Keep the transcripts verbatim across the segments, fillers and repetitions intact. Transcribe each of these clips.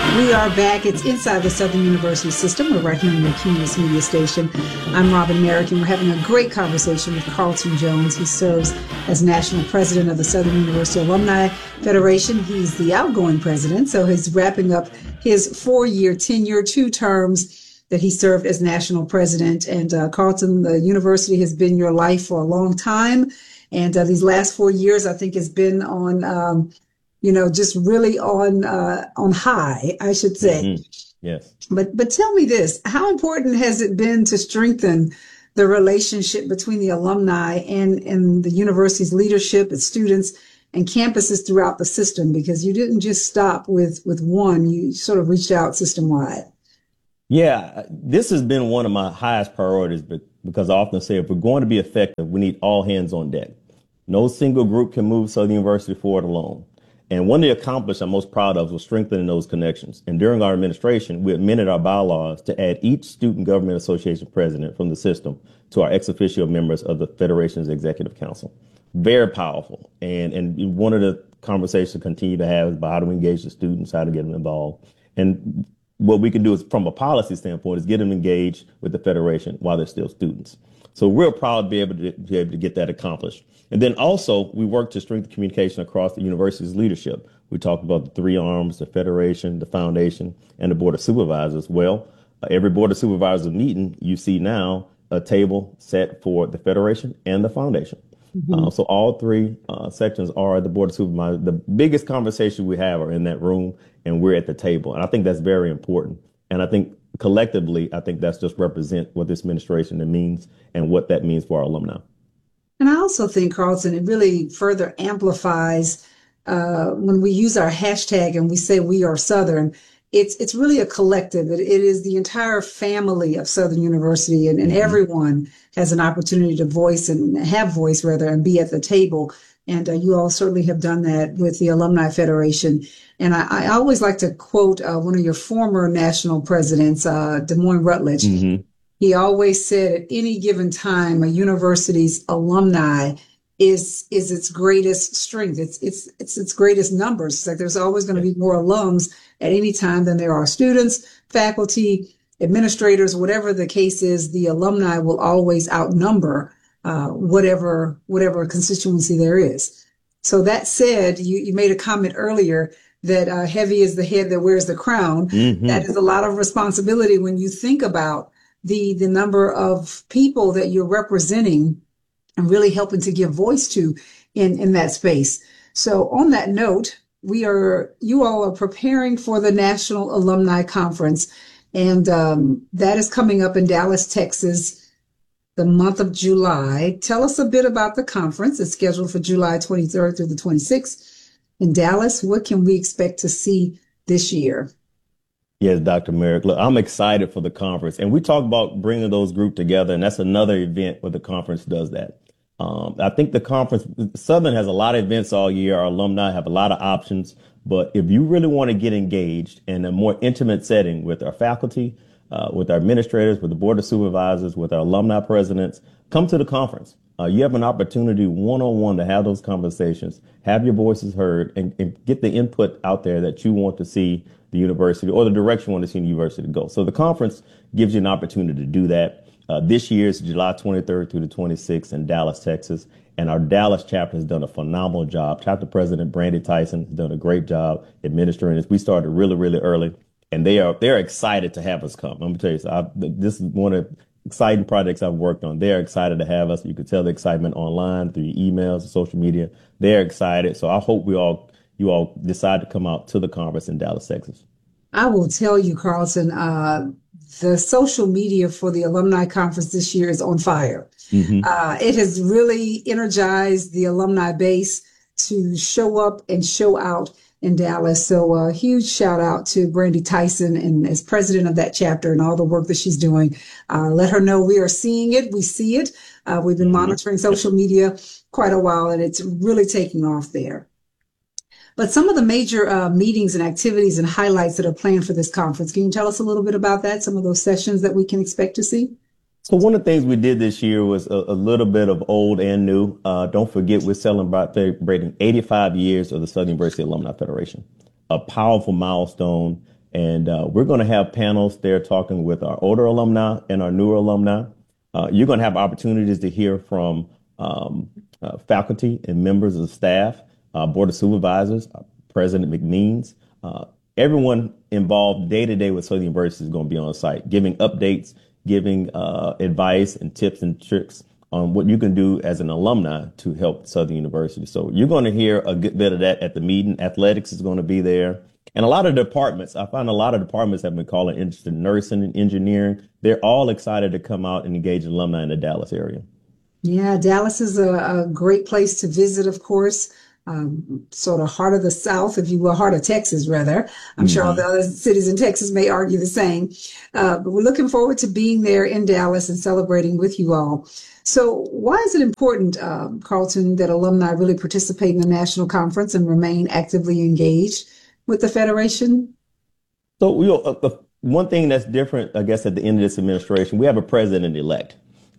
We are back. It's Inside the Southern University System. We're right here in the Cumulus Media Station. I'm Robin Merrick, and we're having a great conversation with Carlton Jones. He serves as National President of the Southern University Alumni Federation. He's the outgoing president, so he's wrapping up his four-year tenure, two terms that he served as National President. And uh, Carlton, the university has been your life for a long time. And uh, these last four years, I think, has been on... Um, you know, just really on uh, on high, I should say. Mm-hmm. Yes. But but tell me this, how important has it been to strengthen the relationship between the alumni and, and the university's leadership, its students, and campuses throughout the system? Because you didn't just stop with, with one, you sort of reached out system-wide. Yeah, this has been one of my highest priorities, but because I often say if we're going to be effective, we need all hands on deck. No single group can move Southern University forward alone. And one of the accomplishments I'm most proud of was strengthening those connections. And during our administration, we amended our bylaws to add each Student Government Association president from the system to our ex officio members of the Federation's Executive Council. Very powerful. And, and one of the conversations to continue to have is about how do we engage the students, how to get them involved. And what we can do is, from a policy standpoint, is get them engaged with the Federation while they're still students. So we're real proud to be able to, to be able to get that accomplished. And then also, we work to strengthen communication across the university's leadership. We talked about the three arms, the Federation, the Foundation, and the Board of Supervisors. Well, uh, every Board of Supervisors meeting, you see now a table set for the Federation and the Foundation. Mm-hmm. Uh, so all three uh, sections are the Board of Supervisors. The biggest conversation we have are in that room, and we're at the table. And I think that's very important. And I think collectively, I think that's just represent what this administration means and what that means for our alumni. And I also think, Carlton, it really further amplifies uh, when we use our hashtag and we say we are Southern. It's it's really a collective. It, it is the entire family of Southern University, and, and mm-hmm. everyone has an opportunity to voice and have voice, rather, and be at the table. And uh, you all certainly have done that with the Alumni Federation. And I, I always like to quote uh, one of your former national presidents, uh, Des Moines Rutledge. Mm-hmm. He always said at any given time, a university's alumni is is its greatest strength. It's it's it's its greatest numbers. It's like there's always going to be more alums at any time than there are students, faculty, administrators, whatever the case is. The alumni will always outnumber uh, whatever whatever constituency there is. So that said, you, you made a comment earlier that uh, heavy is the head that wears the crown. Mm-hmm. That is a lot of responsibility when you think about the the number of people that you're representing and really helping to give voice to in, in that space. So on that note, we are, you all are preparing for the National Alumni Conference, and um, that is coming up in Dallas, Texas, the month of July. Tell us a bit about the conference. It's scheduled for July twenty-third through the twenty-sixth in Dallas. What can we expect to see this year? Yes, Doctor Merrick. Look, I'm excited for the conference. And we talk about bringing those groups together, and that's another event where the conference does that. Um, I think the conference, Southern has a lot of events all year. Our alumni have a lot of options. But if you really want to get engaged in a more intimate setting with our faculty, uh, with our administrators, with the Board of Supervisors, with our alumni presidents, come to the conference. Uh, you have an opportunity one-on-one to have those conversations, have your voices heard, and, and get the input out there that you want to see the university or the direction you want to see the university go. So the conference gives you an opportunity to do that. Uh, this year is July twenty-third through the twenty-sixth in Dallas, Texas. And our Dallas chapter has done a phenomenal job. Chapter President Brandy Tyson has done a great job administering this. We started really, really early, and they are they're excited to have us come. I'm going to tell you, so I, this is one of the exciting projects I've worked on. They're excited to have us. You can tell the excitement online through emails, social media. They're excited. So I hope we all you all decide to come out to the conference in Dallas, Texas. I will tell you, Carlton, uh, the social media for the alumni conference this year is on fire. Mm-hmm. Uh, it has really energized the alumni base to show up and show out in Dallas. So a uh, huge shout out to Brandy Tyson and as president of that chapter and all the work that she's doing. Uh, let her know we are seeing it. We see it. Uh, we've been monitoring social media quite a while, and it's really taking off there. But some of the major uh, meetings and activities and highlights that are planned for this conference, can you tell us a little bit about that? Some of those sessions that we can expect to see? So one of the things we did this year was a, a little bit of old and new. Uh, don't forget, we're celebrating eighty-five years of the Southern University Alumni Federation, a powerful milestone. And uh, we're going to have panels there talking with our older alumni and our newer alumni. Uh, you're going to have opportunities to hear from um, uh, faculty and members of the staff, uh, board of supervisors, uh, President McMeans, uh, everyone involved day to day with Southern University is going to be on site, giving updates, giving uh, advice and tips and tricks on what you can do as an alumni to help Southern University. So you're going to hear a good bit of that at the meeting. Athletics is going to be there. And a lot of departments, I find a lot of departments have been calling interested in nursing and engineering. They're all excited to come out and engage alumni in the Dallas area. Yeah, Dallas is a, a great place to visit, of course. Um, sort of heart of the South, if you will, heart of Texas, rather. I'm mm-hmm. sure all the other cities in Texas may argue the same. Uh, but we're looking forward to being there in Dallas and celebrating with you all. So why is it important, um, Carlton, that alumni really participate in the national conference and remain actively engaged with the Federation? So, you know, uh, one thing that's different, I guess, at the end of this administration, we have a president-elect.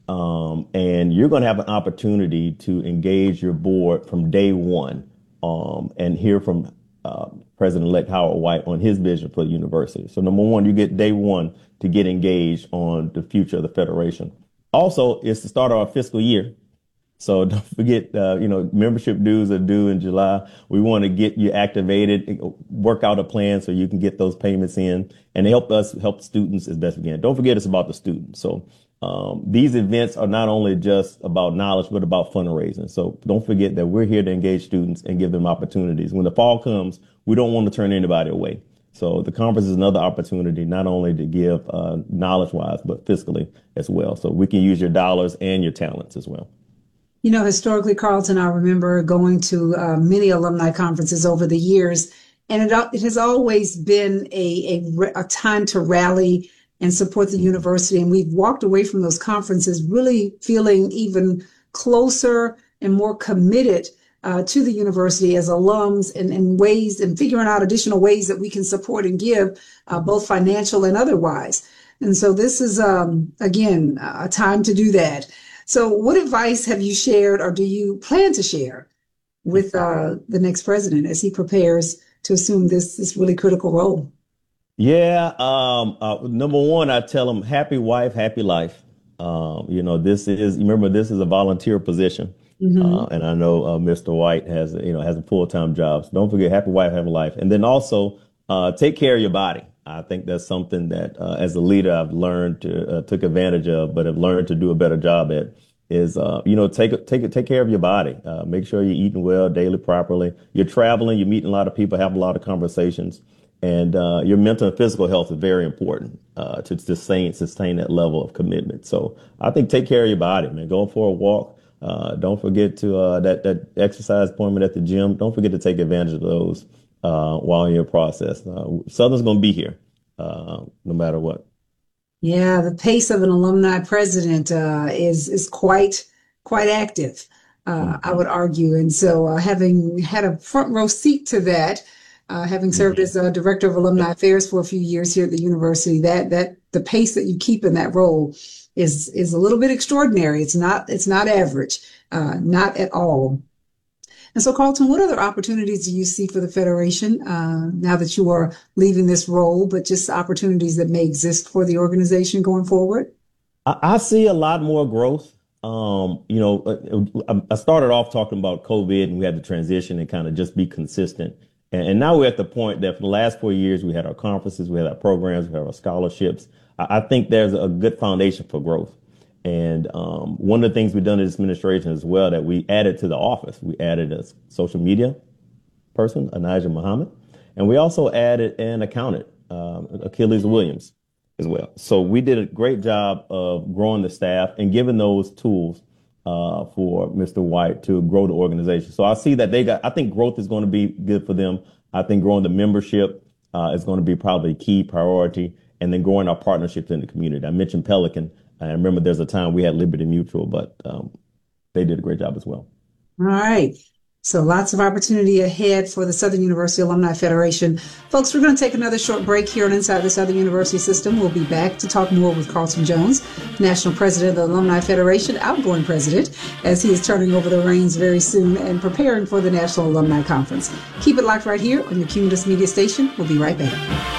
Um, and you're going to have an opportunity to engage your board from day one um, and hear from uh, President-elect Howard White on his vision for the university. So number one, you get day one to get engaged on the future of the Federation. Also, it's the start of our fiscal year. So don't forget, uh, you know, membership dues are due in July. We want to get you activated, work out a plan so you can get those payments in and help us help students as best we can. Don't forget it's about the students. So Um, these events are not only just about knowledge, but about fundraising. So don't forget that we're here to engage students and give them opportunities. When the fall comes, we don't want to turn anybody away. So the conference is another opportunity, not only to give uh, knowledge-wise, but fiscally as well. So we can use your dollars and your talents as well. You know, historically, Carlton, I remember going to uh, many alumni conferences over the years, and it, it has always been a, a, a time to rally and support the university. And we've walked away from those conferences really feeling even closer and more committed uh, to the university as alums and, and ways and figuring out additional ways that we can support and give, uh, both financial and otherwise. And so this is, um, again, a time to do that. So what advice have you shared or do you plan to share with uh, the next president as he prepares to assume this, this really critical role? Yeah. Um, uh, number one, I tell them happy wife, happy life. Um, you know, this is, remember, this is a volunteer position. Mm-hmm. Uh, and I know uh, Mister White has, you know, has a full-time job. So don't forget happy wife, happy life. And then also uh, take care of your body. I think that's something that uh, as a leader, I've learned to uh, took advantage of, but have learned to do a better job at is, uh, you know, take, take, take care of your body. Uh, make sure you're eating well, daily, properly. You're traveling, you're meeting a lot of people, have a lot of conversations. And uh, your mental and physical health is very important uh, to sustain sustain that level of commitment. So I think take care of your body, man. Go for a walk. Uh, don't forget to uh, that that exercise appointment at the gym. Don't forget to take advantage of those uh, while in your process. Uh, Southern's going to be here uh, no matter what. Yeah, the pace of an alumni president uh, is is quite quite active, uh, mm-hmm. I would argue. And so uh, having had a front row seat to that. Uh, having served as a director of alumni affairs for a few years here at the university, that that the pace that you keep in that role is is a little bit extraordinary. It's not it's not average, uh, not at all. And so, Carlton, what other opportunities do you see for the Federation uh, now that you are leaving this role, but just opportunities that may exist for the organization going forward? I, I see a lot more growth. Um, you know, I, I started off talking about COVID and we had to transition and kind of just be consistent. And now we're at the point that for the last four years, we had our conferences, we had our programs, we had our scholarships. I think there's a good foundation for growth. And um, one of the things we've done in this administration as well, that we added to the office, we added a social media person, Anaja Muhammad, and we also added an accountant, um, Achilles Williams, as well. So we did a great job of growing the staff and giving those tools Uh, for Mister White to grow the organization. So I see that they got, I think growth is going to be good for them. I think growing the membership uh, is going to be probably a key priority, and then growing our partnerships in the community. I mentioned Pelican. I remember there's a time we had Liberty Mutual, but um, they did a great job as well. All right. So lots of opportunity ahead for the Southern University Alumni Federation. Folks, we're going to take another short break here on Inside the Southern University System. We'll be back to talk more with Carlton Jones, National President of the Alumni Federation, outgoing president, as he is turning over the reins very soon and preparing for the National Alumni Conference. Keep it locked right here on your Cumulus Media station. We'll be right back.